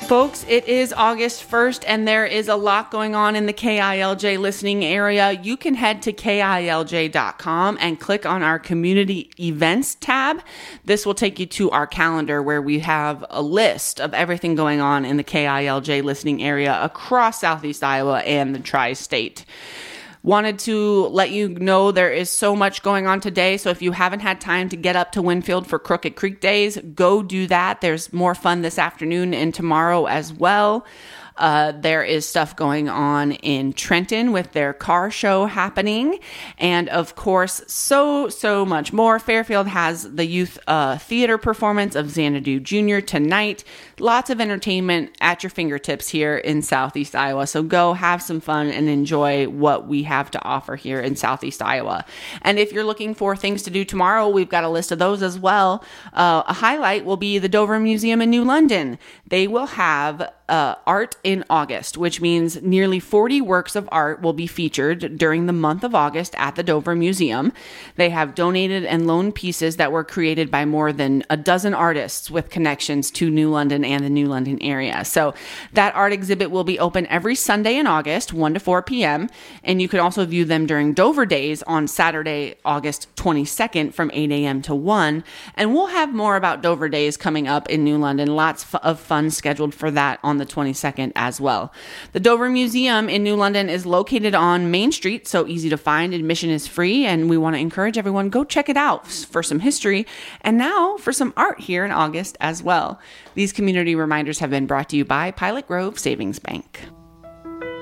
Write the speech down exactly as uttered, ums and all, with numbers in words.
Folks, it is August first and there is a lot going on in the K I L J listening area. You can head to K I L J dot com and click on our community events tab. This will take you to our calendar where we have a list of everything going on in the K I L J listening area across Southeast Iowa and the tri-state. Wanted to let you know there is so much going on today. So if you haven't had time to get up to Winfield for Crooked Creek Days, go do that. There's more fun this afternoon and tomorrow as well. Uh, there is stuff going on in Trenton with their car show happening. And of course, so, so much more. Fairfield has the youth uh, theater performance of Xanadu Junior tonight. Lots of entertainment at your fingertips here in Southeast Iowa. So go have some fun and enjoy what we have to offer here in Southeast Iowa. And if you're looking for things to do tomorrow, we've got a list of those as well. Uh, a highlight will be the Dover Museum in New London. They will have Uh, art in August, which means nearly forty works of art will be featured during the month of August at the Dover Museum. They have donated and loaned pieces that were created by more than a dozen artists with connections to New London and the New London area. So that art exhibit will be open every Sunday in August, one to four p.m. And you can also view them during Dover Days on Saturday, August twenty-second from eight a.m. to one. And we'll have more about Dover Days coming up in New London. Lots of fun scheduled for that on the twenty-second as well. The Dover Museum in New London is located on Main Street, so easy to find. Admission is free, and we want to encourage everyone, go check it out for some history and now for some art here in August as well. These community reminders have been brought to you by Pilot Grove Savings Bank.